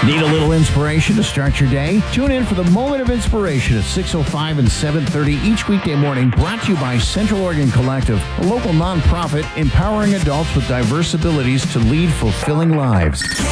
Need a little inspiration to start your day? Tune in for the Moment of Inspiration at 6:05 and 7:30 each weekday morning, brought to you by Central Oregon Collective, a local nonprofit empowering adults with diverse abilities to lead fulfilling lives.